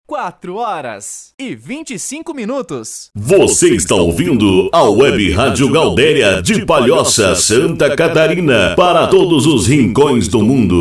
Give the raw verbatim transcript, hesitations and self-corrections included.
quatro horas e vinte e cinco minutos. Você está ouvindo a Web Rádio Gaudéria de Palhoça, Santa Catarina, para todos os rincões do mundo.